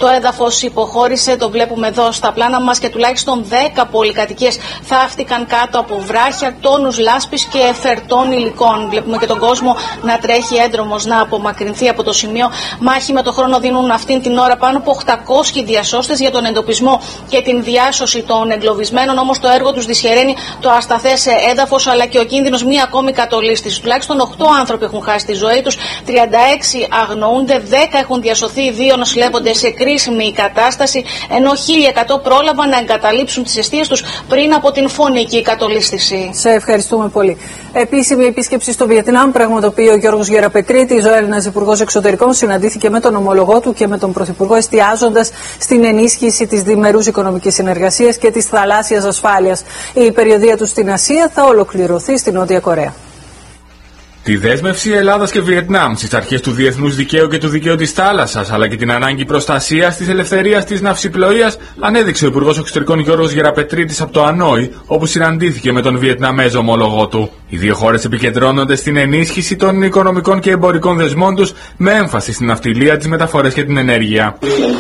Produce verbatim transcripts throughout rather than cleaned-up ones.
το έδαφος υποχώρησε, το βλέπουμε εδώ στα πλάνα μας, και τουλάχιστον δέκα πολυκατοικίες θαύτηκαν κάτω από βράχια, τόνους λάσπης και φερτών υλικών. Βλέπουμε και τον κόσμο να τρέχει έντρομος να απομακρυνθεί από το σημείο. Μάχη με το χρόνο δίνουν αυτήν την ώρα πάνω από οκτακόσιοι διασώστες για τον εντοπισμό και την διάσωση των εγκλωβισμένων. Όμως το έργο τους δυσχεραίνει το ασταθές έδαφος αλλά και ο κίνδυνος μία ακόμη κατολίσθησης. Τουλάχιστον οκτώ άνθρωποι έχουν χάσει τη ζωή τους, τριάντα έξι αγνοούνται, δέκα έχουν διασωθεί, δύο νοσηλεύονται σε κρίσιμη κατάσταση, ενώ χίλια εκατό πρόλαβαν να εγκαταλείψουν τις εστίες τους πριν από την φωνική κατολίσθηση. Σε ευχαριστούμε πολύ. Επίσημη επίσκεψη στο Βιετνάμ πραγματοποιεί ο Γιώργος Γεραπετρίτης. Ο Έλληνας Υπουργός Εξωτερικών συναντήθηκε με τον ομολογό του και με τον Πρωθυπουργό, εστιάζοντας στην ενίσχυση της διμερούς οικονομικής συνεργασίας και της θαλάσσιας ασφάλειας. Η περιοδεία του στην Ασία θα ολοκληρωθεί στη Νότια Κορέα. Τη δέσμευση Ελλάδας και Βιετνάμ στις αρχές του διεθνούς δικαίου και του δικαίου της θάλασσας, αλλά και την ανάγκη προστασίας της ελευθερίας της ναυσιπλοείας, ανέδειξε ο Υπουργός Εξωτερικών Γιώργος Γεραπετρίτης από το Ανόη, όπου συναντήθηκε με τον Βιετναμέζο ομολογό του. Οι δύο χώρες επικεντρώνονται στην ενίσχυση των οικονομικών και εμπορικών δεσμών τους, με έμφαση στην ναυτιλία, τις μεταφορές και την ενέργεια.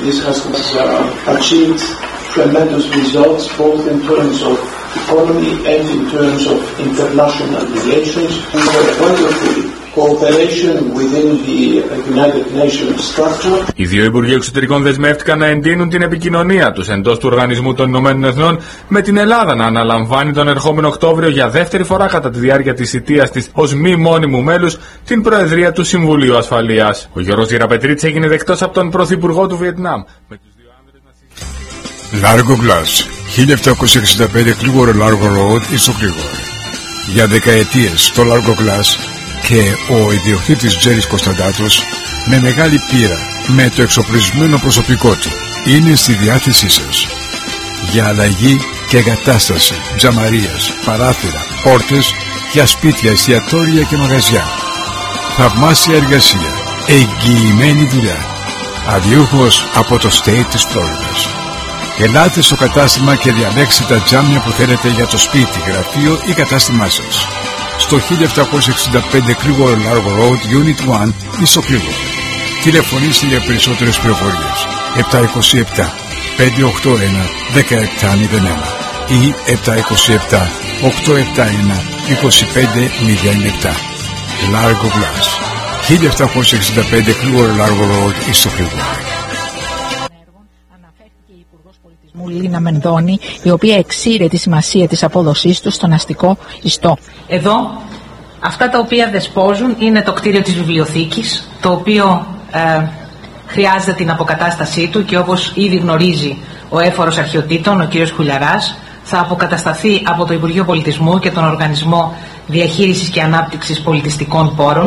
Tremendous results both in terms of economy and in terms of international relations. We have wonderful cooperation within the United Nations structure. Οι δύο Υπουργοί Εξωτερικών δεσμεύτηκαν να εντείνουν την επικοινωνία τους εντός του Οργανισμού των Ηνωμένων Εθνών, με την Ελλάδα να αναλαμβάνει τον ερχόμενο Οκτώβριο για δεύτερη φορά κατά τη διάρκεια της θητείας της ως μη μόνιμου μέλους την Προεδρία του Συμβουλίου Ασφαλείας. Ο Γιώργος Γεραπετρίτης έγινε δεκτός από τον Πρωθυπουργό του Βιετνάμ. Largo Glass, χίλια επτακόσια εξήντα πέντε Clearwater Largo Road, στο Clearwater. Για δεκαετίες το Largo Glass και ο ιδιοκτήτης Τζέρις Κωνσταντάτος, με μεγάλη πείρα, με το εξοπλισμένο προσωπικό του, είναι στη διάθεσή σας. Για αλλαγή και εγκατάσταση τζαμαρίας, παράθυρα, πόρτες για σπίτια, εστιατόρια και μαγαζιά. Θαυμάσια εργασία, εγγυημένη δουλειά. Αδιούχος από το state της Φλόριδας. Ελάτε στο κατάστημα και διαλέξτε τα τζάμια που θέλετε για το σπίτι, γραφείο ή κατάστημά σας. Στο χίλια επτακόσια εξήντα πέντε Clearwater Largo Road, Unit ένα, στο Clearwater. Τηλεφωνήστε για περισσότερες πληροφορίες. επτά δύο επτά πέντε οκτώ ένα ένα επτά μηδέν ένα ή επτά δύο επτά οκτώ επτά ένα δύο πέντε μηδέν επτά. Largo Glass, χίλια επτακόσια εξήντα πέντε Clearwater Largo Road, στο Clearwater. Λίνα Μενδώνη, η οποία εξήρε τη σημασία της απόδοσής του στον αστικό ιστό. Εδώ αυτά τα οποία δεσπόζουν είναι το κτίριο της βιβλιοθήκης, το οποίο ε, χρειάζεται την αποκατάστασή του και όπως ήδη γνωρίζει ο έφορος αρχαιοτήτων, ο κ. Χουλιαράς, θα αποκατασταθεί από το Υπουργείο Πολιτισμού και τον Οργανισμό Διαχείρισης και Ανάπτυξης Πολιτιστικών Πόρων.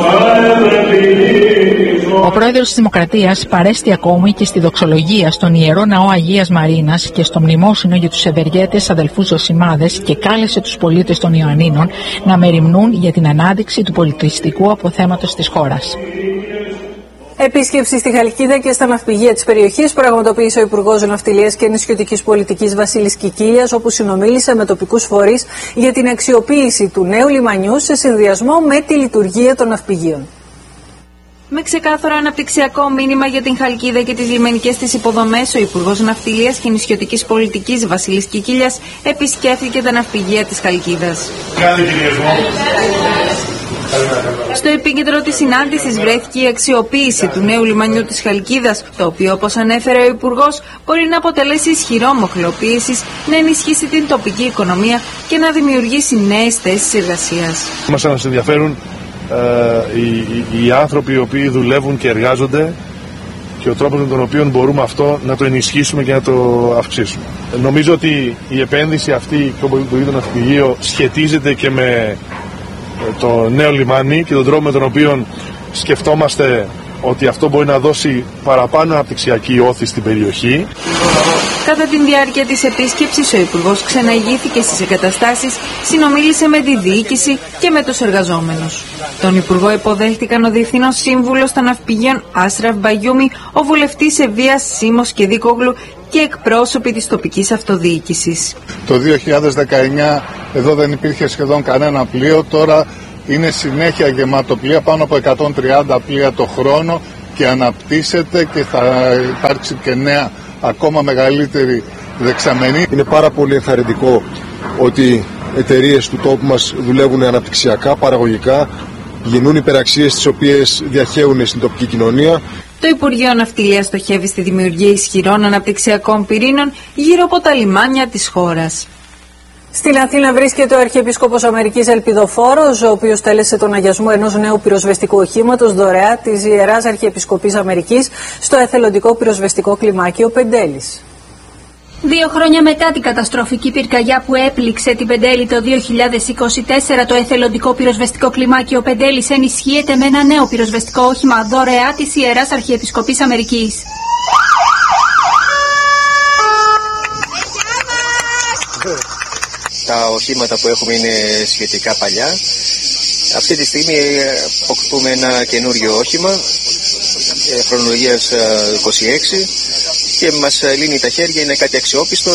Ο πρόεδρος της Δημοκρατίας παρέστη ακόμη και στη δοξολογία στον Ιερό Ναό Αγίας Μαρίνας και στο μνημόσυνο για τους ευεργέτες αδελφούς Ζωσιμάδες και κάλεσε τους πολίτες των Ιωαννίνων να μεριμνούν για την ανάδειξη του πολιτιστικού αποθέματος της χώρας. Επίσκεψη στη Χαλκίδα και στα ναυπηγεία της περιοχής πραγματοποίησε ο Υπουργός Ναυτιλίας και Νησιωτικής Πολιτικής Βασίλης Κικίλιας, όπου συνομίλησε με τοπικούς φορείς για την αξιοποίηση του νέου λιμανιού σε συνδυασμό με τη λειτουργία των ναυπηγείων. Με ξεκάθαρο αναπτυξιακό μήνυμα για την Χαλκίδα και τις λιμενικές της υποδομές, ο Υπουργός Ναυτιλίας και Νησιωτικής Πολιτικής Βασίλης Κικίλιας επισκέφθηκε τα ναυπηγεία της Χαλκίδας. Στο επίκεντρο της συνάντησης βρέθηκε η αξιοποίηση του νέου λιμανιού της Χαλκίδας, το οποίο, όπως ανέφερε ο Υπουργός, μπορεί να αποτελέσει ισχυρό μοχλό πίεσης, να ενισχύσει την τοπική οικονομία και να δημιουργήσει νέες θέσεις εργασίας. Μας ενδιαφέρουν ε, οι, οι, οι άνθρωποι οι οποίοι δουλεύουν και εργάζονται και ο τρόπος με τον οποίο μπορούμε αυτό να το ενισχύσουμε και να το αυξήσουμε. Νομίζω ότι η επένδυση αυτή το ναυπηγείο σχετίζεται και με το νέο λιμάνι και τον τρόπο με τον οποίο σκεφτόμαστε ότι αυτό μπορεί να δώσει παραπάνω αναπτυξιακή όθηση στην περιοχή. Κατά τη διάρκεια της επίσκεψης, ο Υπουργός ξαναηγήθηκε στις εγκαταστάσεις, συνομίλησε με τη διοίκηση και με τους εργαζόμενους. Τον Υπουργό υποδέχτηκαν ο Διευθύνων Σύμβουλος των Ναυπηγείων Άσραφ Μπαγιούμι, ο βουλευτής Ευβίας Σίμος και Δίκογλου και εκπρόσωποι της τοπικής αυτοδιοίκησης. Το δύο χιλιάδες δεκαεννιά εδώ δεν υπήρχε σχεδόν κανένα πλοίο, τώρα είναι συνέχεια γεμάτο πλοία, πάνω από εκατόν τριάντα πλοία το χρόνο και αναπτύσσεται και θα υπάρξει και νέα ακόμα μεγαλύτερη δεξαμενή. Είναι πάρα πολύ ενθαρρυντικό ότι εταιρείες του τόπου μας δουλεύουν αναπτυξιακά, παραγωγικά, γεννούν υπεραξίες τις οποίες διαχέουν στην τοπική κοινωνία. Το Υπουργείο Ναυτιλίας στοχεύει στη δημιουργία ισχυρών αναπτυξιακών πυρήνων γύρω από τα λιμάνια της χώρας. Στην Αθήνα βρίσκεται ο Αρχιεπίσκοπος Αμερικής Ελπιδοφόρος, ο οποίος τέλεσε τον αγιασμό ενός νέου πυροσβεστικού οχήματος δωρεά της Ιεράς Αρχιεπισκοπής Αμερικής στο εθελοντικό πυροσβεστικό κλιμάκιο Πεντέλης. Δύο χρόνια μετά την καταστροφική πυρκαγιά που έπληξε την Πεντέλη το δύο χιλιάδες είκοσι τέσσερα, το εθελοντικό πυροσβεστικό κλιμάκιο Πεντέλης ενισχύεται με ένα νέο πυροσβεστικό όχημα δωρεά της Ιεράς Αρχιεπισκοπής Αμερικής. Τα οχήματα που έχουμε είναι σχετικά παλιά. Αυτή τη στιγμή αποκτούμε ένα καινούριο όχημα χρονολογίας είκοσι έξι και μας λύνει τα χέρια, είναι κάτι αξιόπιστο.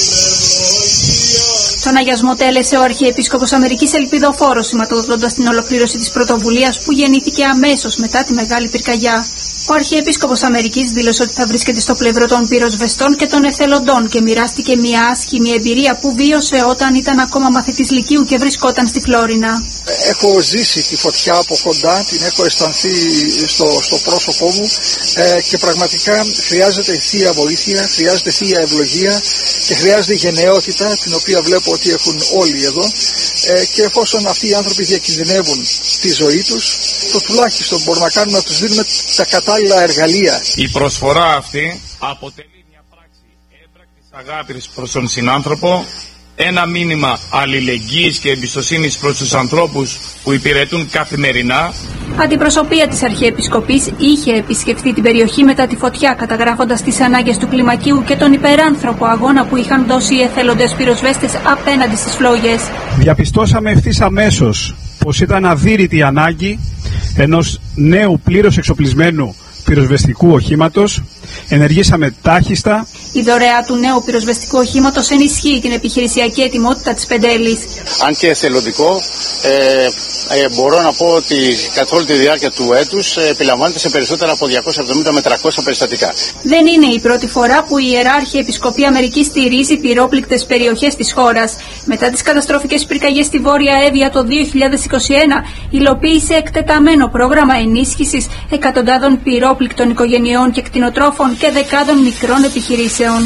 Τον αγιασμό τέλεσε ο Αρχιεπίσκοπος Αμερικής Ελπιδοφόρος, σηματοδοτώντας την ολοκλήρωση της πρωτοβουλίας που γεννήθηκε αμέσως μετά τη μεγάλη πυρκαγιά. Ο Αρχιεπίσκοπος Αμερικής δήλωσε ότι θα βρίσκεται στο πλευρό των πυροσβεστών και των εθελοντών και μοιράστηκε μια άσχημη εμπειρία που βίωσε όταν ήταν ακόμα μαθητής λυκείου και βρισκόταν στη Φλόρινα. Έχω ζήσει τη φωτιά από κοντά, την έχω αισθανθεί στο, στο πρόσωπό μου ε, και πραγματικά χρειάζεται θεία βοήθεια, χρειάζεται θεία ευλογία και χρειάζεται γενναιότητα, την οποία βλέπω ότι έχουν όλοι εδώ, ε, και εφόσον αυτοί οι άνθρωποι διακινδυνεύουν τη ζωή τους, το τουλάχιστον μπορούμε να κάνουμε να τους δίνουμε τα κατάλληλα εργαλεία. Η προσφορά αυτή αποτελεί μια πράξη έμπρακτης αγάπης προς τον συνάνθρωπο, ένα μήνυμα αλληλεγγύης και εμπιστοσύνης προς τους ανθρώπους που υπηρετούν καθημερινά. Αντιπροσωπεία της Αρχιεπισκοπής είχε επισκεφθεί την περιοχή μετά τη φωτιά, καταγράφοντας τις ανάγκες του κλιμακίου και τον υπεράνθρωπο αγώνα που είχαν δώσει οι εθελοντές πυροσβέστες απέναντι στις φλόγες. Διαπιστώσαμε ευθύς αμέσως πως ήταν αδύρυτη η ανάγκη ενός νέου πλήρως εξοπλισμένου πυροσβεστικού οχήματος. Ενεργήσαμε τάχιστα. Η δωρεά του νέου πυροσβεστικού οχήματος ενισχύει την επιχειρησιακή ετοιμότητα της Πεντέλης. Αν και εθελοντικό, ε, ε, μπορώ να πω ότι καθ' όλη τη διάρκεια του έτους ε, επιλαμβάνεται σε περισσότερα από διακόσια εβδομήντα με τριακόσια περιστατικά. Δεν είναι η πρώτη φορά που η Ιερά Αρχιεπισκοπή Αμερικής στηρίζει πυρόπληκτες περιοχές της χώρας. Μετά τις καταστροφικές πυρκαγιές στη Βόρεια Εύβοια το δύο χιλιάδες είκοσι ένα, υλοποίησε εκτεταμένο πρόγραμμα ενίσχυσης εκατοντάδων πυρόπληκτων οικογενειών και κτηνοτρόφων και δεκάδων μικρών επιχειρήσεων.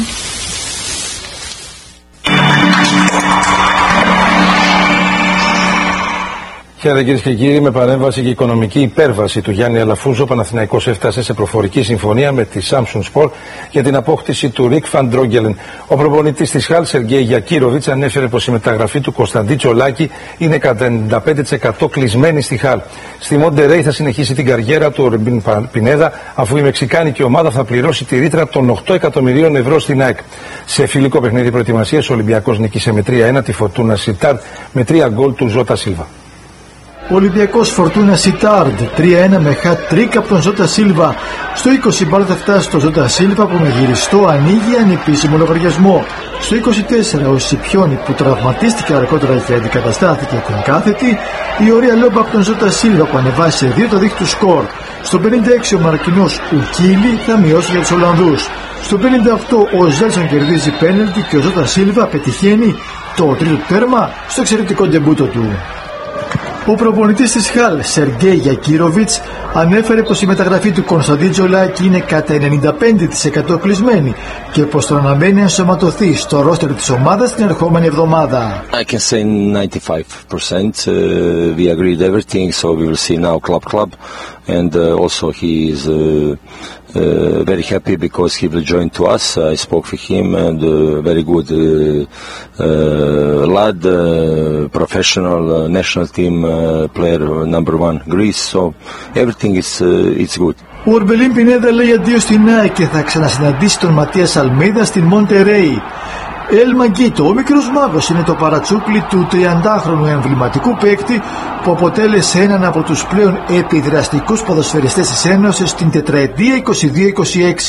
Χαίρετε κυρίες και κύριοι, με παρέμβαση και οικονομική υπέρβαση του Γιάννη Αλαφούζο, ο Παναθηναϊκός έφτασε σε προφορική συμφωνία με τη Samsung Sport για την απόκτηση του Ρικ Φαν Ντρόγκελεν. Ο προπονητής της Χαλ, Σεργέη Γιακύροβιτς, ανέφερε πως η μεταγραφή του Κωνσταντί Τσολάκη είναι κατά ενενήντα πέντε τοις εκατό κλεισμένη στη Χαλ. Στη Μοντερέι θα συνεχίσει την καριέρα του ο Ρεμπίν Πινέδα, αφού η μεξικάνικη ομάδα θα πληρώσει τη ρήτρα των οκτώ εκατομμυρίων ευρώ στην ΑΕΚ. Σε φιλικό παιχνίδι προετοιμασίας, ο Ολυμπιακός νίκησε με τρία ένα τη Φορτούνα Σιτάρτ με τρία γκολ του Ζώτα Σίλβα. Ο Ολυμπιακός Φορτούνα Σιτάρντ τρία ένα με hat-trick από τον Ζώτα Σίλβα. Στο είκοσι μπάλα θα φτάσει στο Ζώτα Σίλβα που με γυριστό ανοίγει ανεπίσημο λογαριασμό. Στο είκοσι τέσσερα ο Σιπιόνι που τραυματίστηκε αργότερα και αντικαταστάθηκε την κάθετη. Η ωραία λόμπα από τον Ζώτα Σίλβα που ανεβάσει σε δύο το δίκτυο του σκορ. Στο πενήντα έξι ο Μαρκινός Ουκίλη θα μειώσει για τους Ολλανδούς. Στο πενήντα οκτώ ο Ζέλσον κερδίζει πέναλτι και ο Ζώτα Σίλβα πετυχαίνει το τρίτο τέρμα στο εξαιρετικό ντεμπούτο του. Ο προπονητής της Χαλ, Σεργέη Γιακύροβιτς, ανέφερε πως η μεταγραφή του Κωνσταντί Τσολάκη είναι κατά ενενήντα πέντε τοις εκατό κλεισμένη και πως τον αναμένει να ενσωματωθεί στο ρόστερ της ομάδας την ερχόμενη εβδομάδα. I can say ninety-five percent. Uh, we agreed everything, so we will see now club club, and uh, also he is uh, uh, very happy because he will join to us. I spoke with him, and uh, very good uh, uh, lad, uh, professional uh, national team uh, player number one Greece. So everything is uh, it's good. Ο Ορμπελίν Πινέδα λέει αντίο στην ΑΕΚ και θα ξανασυναντήσει τον Ματίας Αλμέιδα στην Μοντερέι. Ελ Μαγκίτο, ο μικρός μάγος, είναι το παρατσούκλι του τριαντάχρονου εμβληματικού παίκτη που αποτέλεσε έναν από τους πλέον επιδραστικούς ποδοσφαιριστές της Ένωσης στην τετραετία είκοσι δύο είκοσι έξι.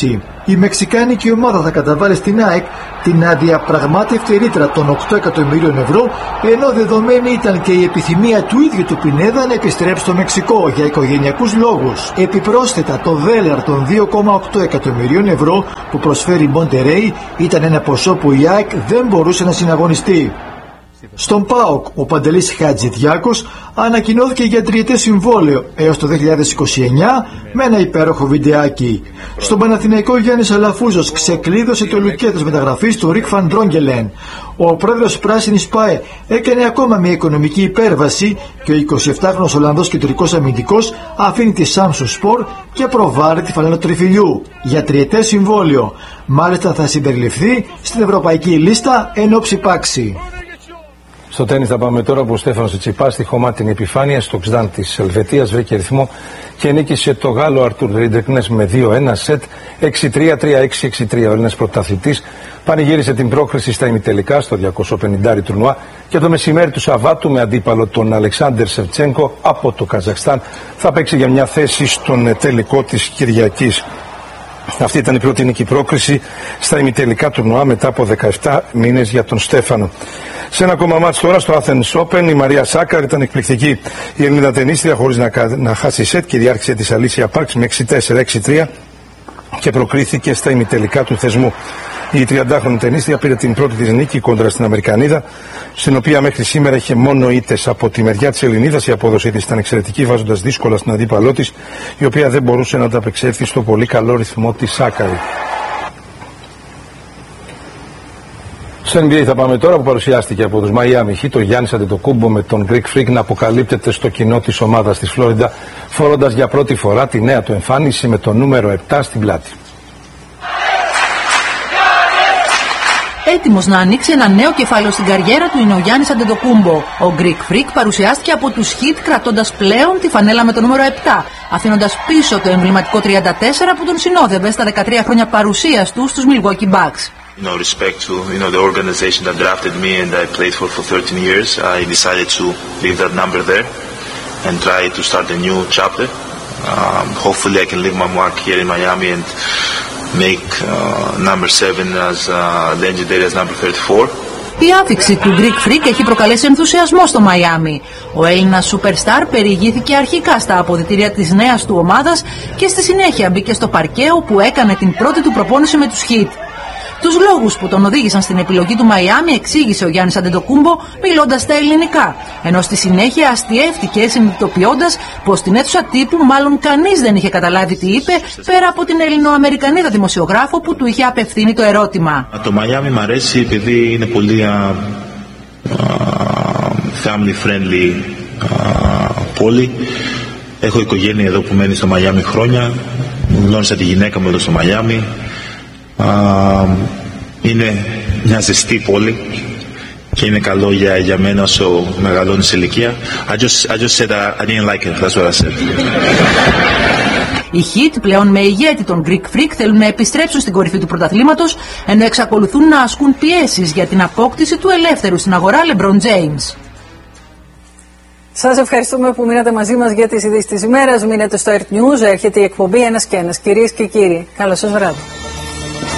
Η μεξικάνικη ομάδα θα καταβάλει στην ΑΕΚ την αδιαπραγμάτευτη ρήτρα των οκτώ εκατομμυρίων ευρώ, ενώ δεδομένη ήταν και η επιθυμία του ίδιου του Πινέδα να επιστρέψει στο Μεξικό για οικογενειακούς λόγους. Επιπρόσθετα, το δέλεαρ των δύο κόμμα οκτώ εκατομμυρίων ευρώ που προσφέρει η Μοντερέι ήταν ένα ποσό που η ΑΕΚ δεν μπορούσε να συναγωνιστεί. Στον ΠΑΟΚ, ο Παντελής Χατζηδιάκος ανακοινώθηκε για τριετές συμβόλαιο έως το δύο χιλιάδες είκοσι εννιά με ένα υπέροχο βιντεάκι. Στον Παναθηναϊκό, Γιάννης Αλαφούζος ξεκλείδωσε το λουκέτος μεταγραφής του Ρικ Φαν Ντρόγκελεν. Ο πρόεδρος Πράσινης ΠΑΕ έκανε ακόμα μια οικονομική υπέρβαση και ο εικοσιεπτάχρονος Ολλανδός κεντρικός αμυντικός αφήνει τη Σάμσουν Σπορ και προβάλλει τη φανέλα του Τριφυλιού για τριετές συμβόλαιο. Μάλιστα θα συμπεριληφθεί στην ευρωπαϊκή λίστα εν όψει πάξη. Στο τένις θα πάμε τώρα που ο Στέφανος Τσιτσιπάς στη χωμάτινη επιφάνεια στο Ξδάν της Ελβετίας βρήκε ρυθμό και νίκησε το Γάλλο Αρτούρ Ριντεκνές με δύο ένα σετ έξι τρία τρία έξι έξι τρία. Ο Έλληνας πρωταθλητής πανηγύρισε την πρόκριση στα ημιτελικά στο διακόσια πενήντα τουρνουά και το μεσημέρι του Σαββάτου με αντίπαλο τον Αλεξάνδερ Σεβτσένκο από το Καζακστάν θα παίξει για μια θέση στον τελικό της Κυριακής. Αυτή ήταν η πρώτη νίκη πρόκριση στα ημιτελικά τουρνουά μετά από δεκαεπτά μήνες για τον Στέφανο. Σε ένα ακόμα μάτς τώρα στο Athens Open η Μαρία Σάκαρ ήταν εκπληκτική. Η Ελληνίδα τενίστρια χωρίς να, να χάσει σετ κυριάρχησε της Αλίσια Πάρξ με έξι τέσσερα έξι τρία και προκρίθηκε στα ημιτελικά του θεσμού. Η τριαντάχρονη τενίστρια πήρε την πρώτη της νίκη κόντρα στην Αμερικανίδα, στην οποία μέχρι σήμερα είχε μόνο ήττες. Από τη μεριά της Ελληνίδας η απόδοσή της ήταν εξαιρετική, βάζοντας δύσκολα στην αντίπαλό της, η οποία δεν μπορούσε να ανταπεξέλθει στο πολύ καλό ρυθμό της Σάκαρη. Στο N B A θα πάμε τώρα που παρουσιάστηκε από τους Miami Heat, ο Γιάννης Αντετοκούμπο με τον Greek Freak να αποκαλύπτεται στο κοινό της ομάδας της Φλόριντα, φορώντας για πρώτη φορά τη νέα του εμφάνιση με το νούμερο επτά στην πλάτη. Έτοιμος να ανοίξει ένα νέο κεφάλαιο στην καριέρα του είναι ο Γιάννης Αντετοκούμπο. Ο Greek Freak παρουσιάστηκε από τους Heat κρατώντας πλέον τη φανέλα με το νούμερο επτά, αφήνοντας πίσω το εμβληματικό τριάντα τέσσερα που τον συνόδευε στα δεκατρία χρόνια παρουσίας του στους Milwaukee Bucks. You know, respect to you know the organization that drafted me and I played for for thirteen years. I decided to leave that number there and try to start a new chapter. Um, hopefully, I can leave my mark here in Miami and make uh, number seven as uh, legendary as number thirty-four. Η άφιξη του Greek Freak έχει προκαλέσει ενθουσιασμό στο Μαϊάμι. Ο Έλληνας superstar περιηγήθηκε αρχικά στα αποδυτήρια της νέας του ομάδας και στη συνέχεια μπήκε στο παρκέ όπου έκανε την πρώτη του προπόνηση με τους Heat. Τους λόγους που τον οδήγησαν στην επιλογή του Μαϊάμι εξήγησε ο Γιάννης Αντετοκούμπο μιλώντας στα ελληνικά, ενώ στη συνέχεια αστιεύτηκε συνειδητοποιώντας πως στην αίθουσα τύπου μάλλον κανείς δεν είχε καταλάβει τι είπε πέρα από την Ελληνοαμερικανίδα δημοσιογράφο που του είχε απευθύνει το ερώτημα. Το Μαϊάμι μου αρέσει επειδή είναι πολύ uh, family friendly uh, πόλη. Έχω οικογένεια εδώ που μένει στο Μαϊάμι χρόνια, γνώρισα τη γυναίκα μου εδώ στο Μαϊάμι. Uh, είναι μια ζεστή πόλη και είναι καλό για, για μένα όσο μεγαλώνει σε ηλικία. I just, I just said I, I didn't like it. That's what I said. Οι Heat πλέον με ηγέτη τον Greek Freak θέλουν να επιστρέψουν στην κορυφή του πρωταθλήματος, ενώ εξακολουθούν να ασκούν πιέσεις για την απόκτηση του ελεύθερου στην αγορά LeBron James. Σας ευχαριστούμε που μείνατε μαζί μας για τις ειδήσεις της ημέρας. Μείνετε στο Earth News, έρχεται η εκπομπή Ένας και Ένας. Κυρίες και κύριοι, καλό σας βράδυ.